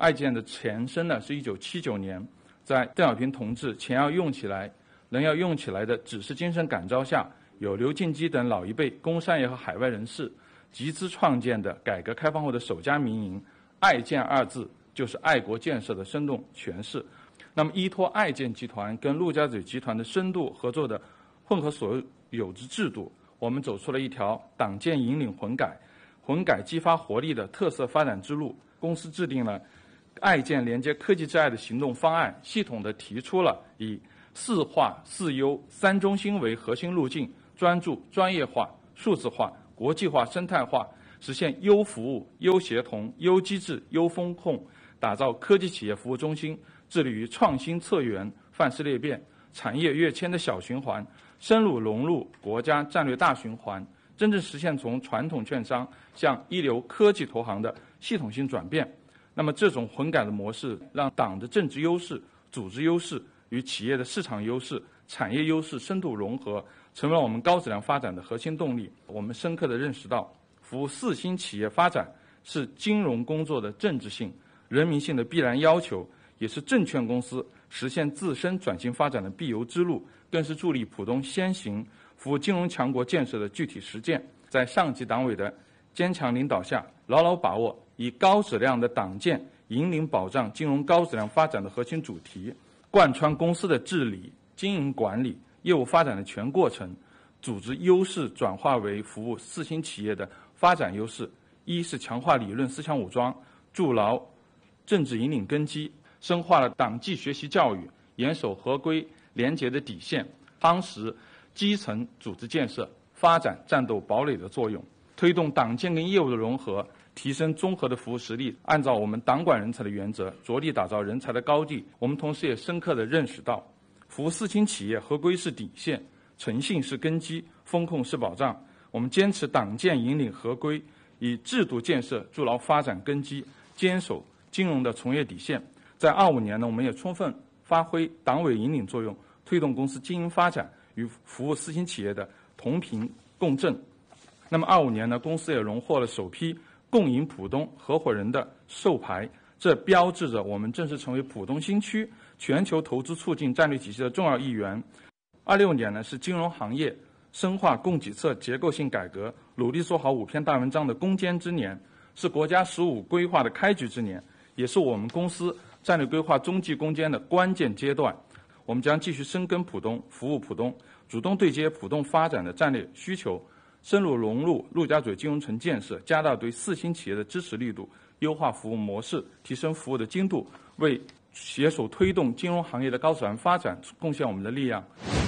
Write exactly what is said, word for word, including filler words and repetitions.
爱建的前身呢是一九七九年，在邓小平同志钱要用起来，人要用起来的指示精神感召下，有刘进基等老一辈工商业和海外人士集资创建的改革开放后的首家民营。爱建二字就是爱国建设的生动诠释。那么依托爱建集团跟陆家嘴集团的深度合作的混合所有制制度，我们走出了一条党建引领混改、混改激发活力的特色发展之路。公司制定了爱建连接科技之爱的行动方案，系统地提出了以四化、四优、三中心为核心路径，专注专业化、数字化、国际化、生态化，实现优服务、优协同、优机制、优风控，打造科技企业服务中心，致力于创新策源、范式裂变、产业跃迁的小循环，深入融入国家战略大循环，真正实现从传统券商向一流科技投行的系统性转变。那么这种混改的模式，让党的政治优势、组织优势与企业的市场优势、产业优势深度融合，成为了我们高质量发展的核心动力。我们深刻地认识到，服务四新企业发展是金融工作的政治性、人民性的必然要求，也是证券公司实现自身转型发展的必由之路，更是助力浦东先行服务金融强国建设的具体实践。在上级党委的坚强领导下，牢牢把握以高质量的党建引领保障金融高质量发展的核心主题，贯穿公司的治理、经营管理、业务发展的全过程，组织优势转化为服务四新企业的发展优势。一是强化理论思想武装，筑牢政治引领根基，深化了党纪学习教育，严守合规廉洁的底线，夯实基层组织建设，发展战斗堡垒的作用，推动党建跟业务的融合，提升综合的服务实力。按照我们党管人才的原则，着力打造人才的高地。我们同时也深刻地认识到，服务四新企业合规是底线，诚信是根基，风控是保障。我们坚持党建引领合规，以制度建设筑牢发展根基，坚守金融的从业底线。在二五年呢，我们也充分发挥党委引领作用，推动公司经营发展与服务四新企业的同频共振。那么二五年呢，公司也荣获了首批共赢浦东合伙人的授牌，这标志着我们正式成为浦东新区全球投资促进战略体系的重要一员。二六年呢，是金融行业深化供给侧结构性改革，努力做好五篇大文章的攻坚之年，是国家“十五”规划的开局之年，也是我们公司战略规划中继攻坚的关键阶段。我们将继续深耕浦东，服务浦东，主动对接浦东发展的战略需求，深入融入陆家嘴金融城建设，加大对四新企业的支持力度，优化服务模式，提升服务的精度，为携手推动金融行业的高质量发展贡献我们的力量。